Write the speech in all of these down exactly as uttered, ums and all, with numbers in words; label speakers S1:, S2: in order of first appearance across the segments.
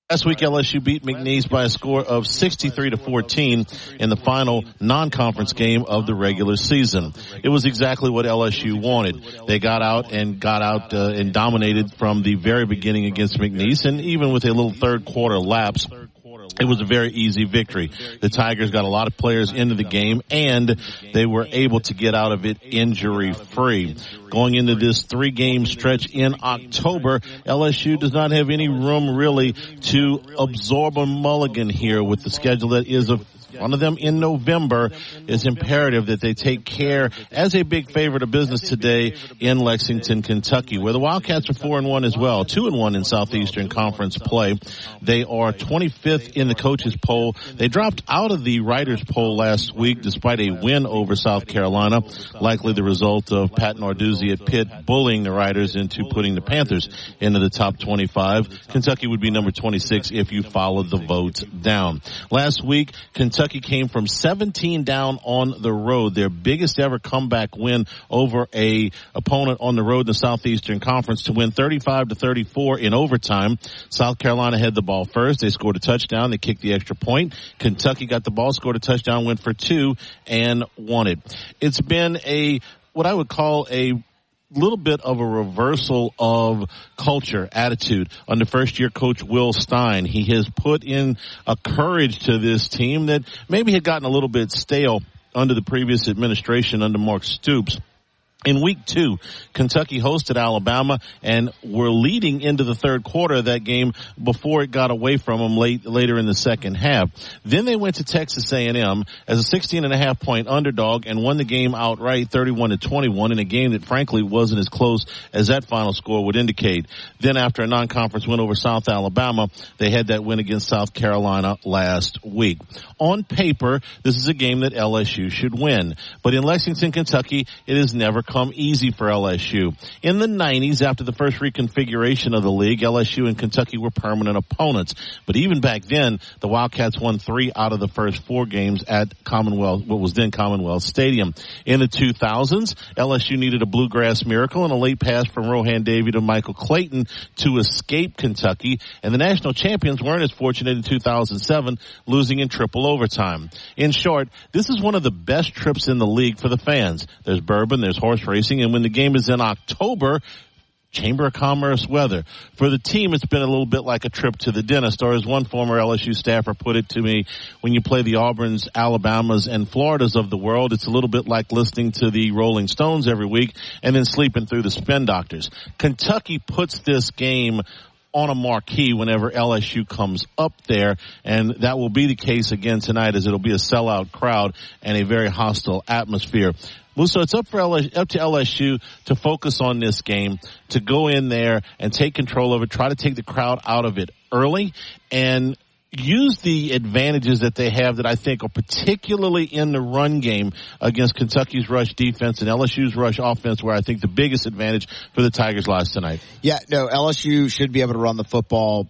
S1: Last week, L S U beat McNeese by a score of sixty-three to fourteen in the final non-conference game of the regular season. It was exactly what L S U wanted. They got out and got out uh, and dominated from the very beginning against McNeese, and even with a little third quarter lapse, it was a very easy victory. The Tigers got a lot of players into the game, and they were able to get out of it injury-free. Going into this three-game stretch in October, L S U does not have any room really to absorb a mulligan here with the schedule that is of one of them in November. Is imperative that they take care as a big favorite of business today in Lexington, Kentucky, where the Wildcats are four and one as well, two and one in Southeastern Conference play. They are twenty-fifth in the coaches poll. They dropped out of the writers poll last week despite a win over South Carolina, likely the result of Pat Narduzzi at Pitt bullying the writers into putting the Panthers into the top twenty-five. Kentucky would be number twenty-six if you followed the votes down. Last week, Kentucky Kentucky came from seventeen down on the road, their biggest ever comeback win over a opponent on the road in the Southeastern Conference, to win thirty-five to thirty-four in overtime. South Carolina had the ball first. They scored a touchdown. They kicked the extra point. Kentucky got the ball, scored a touchdown, went for two, and won it. It's been a, what I would call a little bit of a reversal of culture, attitude under first-year coach Will Stein. He has put in a courage to this team that maybe had gotten a little bit stale under the previous administration under Mark Stoops. In week two, Kentucky hosted Alabama and were leading into the third quarter of that game before it got away from them late, later in the second half. Then they went to Texas A and M as a sixteen and a half point underdog and won the game outright thirty-one to twenty-one in a game that frankly wasn't as close as that final score would indicate. Then after a non-conference win over South Alabama, they had that win against South Carolina last week. On paper, this is a game that L S U should win. But in Lexington, Kentucky, it has never come easy for L S U. In the nineties, after the first reconfiguration of the league, L S U and Kentucky were permanent opponents. But even back then, the Wildcats won three out of the first four games at Commonwealth, what was then Commonwealth Stadium. In the two thousands, L S U needed a bluegrass miracle and a late pass from Rohan Davey to Michael Clayton to escape Kentucky. And the national champions weren't as fortunate in two thousand seven, losing in triple overtime. In short, this is one of the best trips in the league for the fans. There's bourbon, there's horse racing, and when the game is in October, Chamber of Commerce weather. For the team, it's been a little bit like a trip to the dentist, or as one former L S U staffer put it to me, when you play the Auburns, Alabamas, and Floridas of the world, it's a little bit like listening to the Rolling Stones every week and then sleeping through the Spin Doctors. Kentucky puts this game on a marquee whenever L S U comes up there, and that will be the case again tonight, as it'll be a sellout crowd and a very hostile atmosphere. Musso, it's up for L S U, up to L S U to focus on this game, to go in there and take control of it, try to take the crowd out of it early, and use the advantages that they have that I think are particularly in the run game against Kentucky's rush defense and L S U's rush offense, where I think the biggest advantage for the Tigers lies tonight.
S2: Yeah, no, L S U should be able to run the football.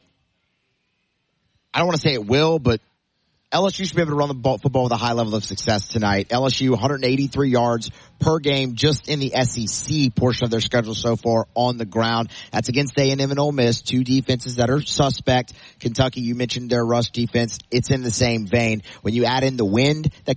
S2: I don't want to say it will, but L S U should be able to run the ball, football with a high level of success tonight. L S U, one hundred eighty-three yards per game just in the S E C portion of their schedule so far on the ground. That's against A and M and Ole Miss, two defenses that are suspect. Kentucky, you mentioned their rush defense. It's in the same vein. When you add in the wind that